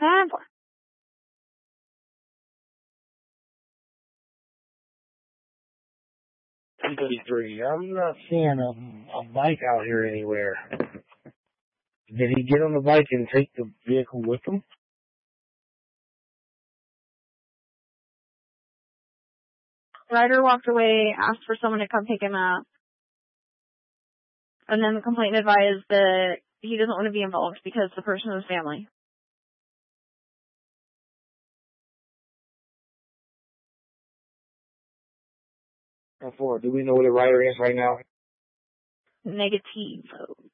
10-4. 233. I'm not seeing a bike out here anywhere. Did he get on the bike and take the vehicle with him? Rider walked away, asked for someone to come pick him up. And then the complainant advised that he doesn't want to be involved because the person was family. Do we know where the rider is right now? Negative.